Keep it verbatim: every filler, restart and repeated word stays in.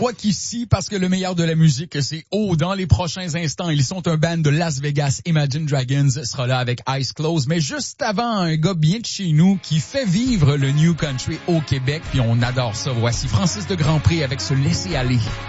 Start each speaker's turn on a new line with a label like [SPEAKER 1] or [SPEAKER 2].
[SPEAKER 1] Quoi qu'ici, parce que le meilleur de la musique, c'est haut dans les prochains instants. Ils sont un band de Las Vegas. Imagine Dragons sera là avec Eyes Closed. Mais juste avant, un gars bien de chez nous qui fait vivre le New Country au Québec. Puis on adore ça. Voici Francis de Grandpré avec Se laisser aller.